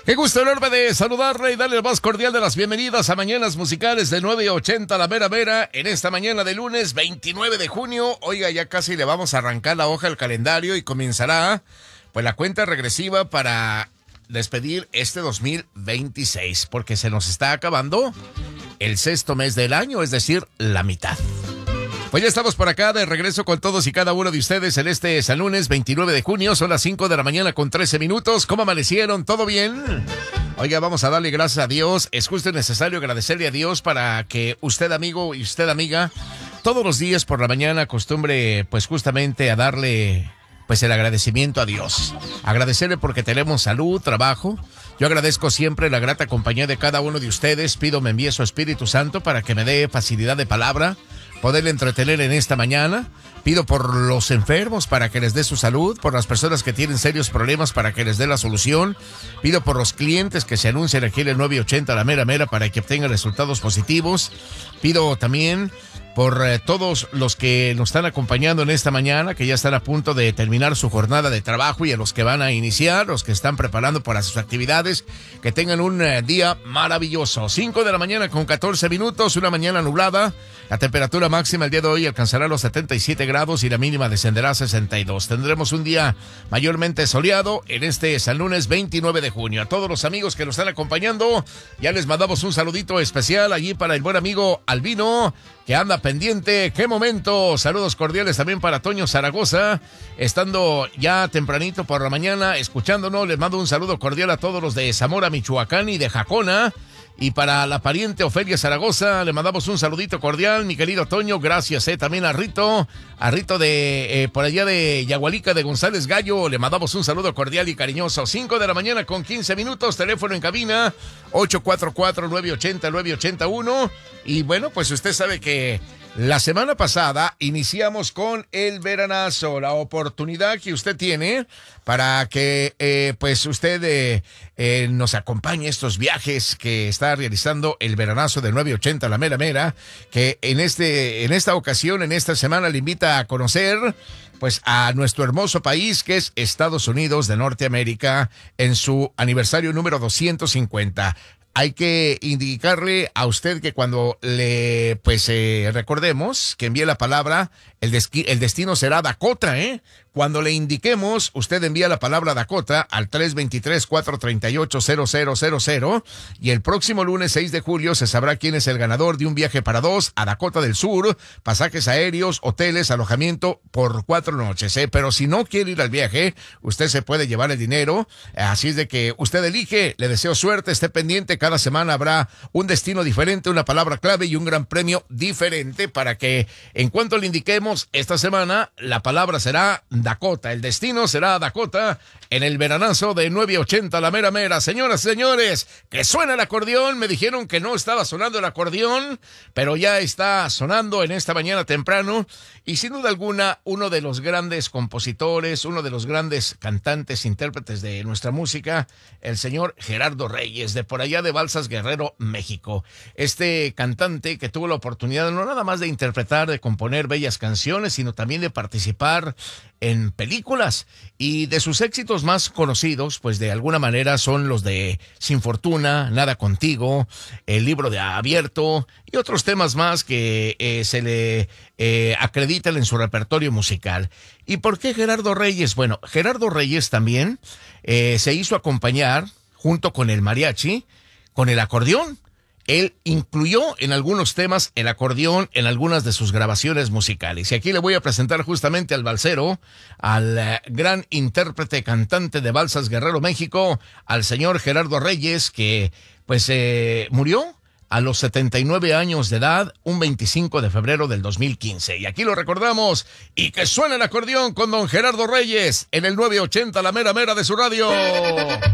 Qué gusto enorme de saludarle y darle la más cordial de las bienvenidas a Mañanas Musicales de 9:80 la mera mera en esta mañana de lunes 29 de junio. Oiga, ya casi le vamos a arrancar la hoja del calendario y comenzará pues la cuenta regresiva para despedir este 2026, porque se nos está acabando el sexto mes del año, es decir, la mitad. Pues ya estamos por acá de regreso con todos y cada uno de ustedes en este San Lunes 29 de junio. Son las 5 de la mañana con 13 minutos. ¿Cómo amanecieron? ¿Todo bien? Oiga, vamos a darle gracias a Dios. Es justo y necesario agradecerle a Dios para que usted, amigo, y usted, amiga, todos los días por la mañana acostumbre pues justamente a darle pues el agradecimiento a Dios. Agradecerle porque tenemos salud, trabajo. Yo agradezco siempre la grata compañía de cada uno de ustedes. Pido me envíe su Espíritu Santo para que me dé facilidad de palabra, poderle entretener en esta mañana. Pido por los enfermos para que les dé su salud, por las personas que tienen serios problemas para que les dé la solución. Pido por los clientes que se anuncian aquí en el 980 la mera mera para que obtengan resultados positivos. Pido también por todos los que nos están acompañando en esta mañana, que ya están a punto de terminar su jornada de trabajo, y a los que van a iniciar, los que están preparando para sus actividades, que tengan un día maravilloso. 5 de la mañana con 14 minutos, una mañana nublada. La temperatura máxima el día de hoy alcanzará los 77 grados y la mínima descenderá a 62. Tendremos un día mayormente soleado en este San Lunes 29 de junio. A todos los amigos que nos están acompañando, ya les mandamos un saludito especial allí para el buen amigo Albino, que anda pendiente. ¡Qué momento! Saludos cordiales también para Toño Zaragoza, estando ya tempranito por la mañana escuchándonos. Les mando un saludo cordial a todos los de Zamora, Michoacán y de Jacona. Y para la pariente Ofelia Zaragoza, le mandamos un saludito cordial, mi querido Toño. Gracias, también a Rito de por allá de Yagualica de González Gallo, le mandamos un saludo cordial y cariñoso. 5 de la mañana con 15 minutos, teléfono en cabina, 844-980-981. Y bueno, pues usted sabe que la semana pasada iniciamos con el veranazo, la oportunidad que usted tiene para que pues usted nos acompañe a estos viajes que está realizando el veranazo de 980 la mera mera, que en esta ocasión, en esta semana, le invita a conocer pues a nuestro hermoso país, que es Estados Unidos de Norteamérica, en su aniversario número 250. Hay que indicarle a usted que cuando le recordemos que envíe la palabra, el destino será Dakota, Cuando le indiquemos, usted envía la palabra Dakota al 323-438-0000, y el próximo lunes 6 de julio se sabrá quién es el ganador de un viaje para dos a Dakota del Sur, pasajes aéreos, hoteles, alojamiento por 4 noches, Pero si no quiere ir al viaje, usted se puede llevar el dinero, así es de que usted elige. Le deseo suerte, esté pendiente. Cada semana habrá un destino diferente, una palabra clave y un gran premio diferente, para que en cuanto le indiquemos esta semana, la palabra será Dakota, el destino será Dakota en el veranazo de 980 la mera mera. Señoras y señores, que suena el acordeón. Me dijeron que no estaba sonando el acordeón, pero ya está sonando en esta mañana temprano, y sin duda alguna uno de los grandes compositores, uno de los grandes cantantes, intérpretes de nuestra música, el señor Gerardo Reyes, de por allá de Balsas Guerrero, México. Este cantante que tuvo la oportunidad no nada más de interpretar, de componer bellas canciones, sino también de participar en películas, y de sus éxitos más conocidos, pues de alguna manera son los de Sin Fortuna, Nada Contigo, El Libro de Abierto y otros temas más que se le acreditan en su repertorio musical. ¿Y por qué Gerardo Reyes? Bueno, Gerardo Reyes también se hizo acompañar, junto con el mariachi, con el acordeón. Él incluyó en algunos temas el acordeón en algunas de sus grabaciones musicales. Y aquí le voy a presentar justamente al balsero, al gran intérprete cantante de Balsas Guerrero, México, al señor Gerardo Reyes, que pues murió a los 79 años de edad, un 25 de febrero del 2015. Y aquí lo recordamos, y que suene el acordeón con don Gerardo Reyes en el 980 la mera mera de su radio.